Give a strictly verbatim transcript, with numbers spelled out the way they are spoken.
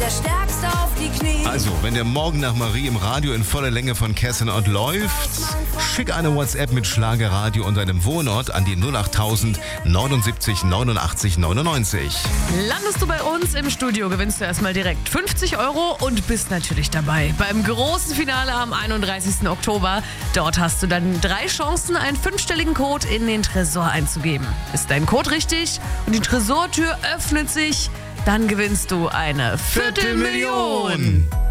der Stärkste auf die Knie. Also, wenn der Morgen nach Marie im Radio in voller Länge von Kessenort läuft, schick eine WhatsApp mit Schlagerradio und deinem Wohnort an die null acht tausend neunundsiebzig neunundachtzig neunundneunzig. Landest du bei uns im Studio, gewinnst du erstmal direkt fünfzig Euro und bist natürlich dabei beim großen Finale am einunddreißigsten Oktober. Dort hast du dann drei Chancen, einen fünfstelligen Code in den Tresor einzugeben. Ist dein Code richtig und die Tresortür öffnet sich, dann gewinnst du eine Viertelmillion.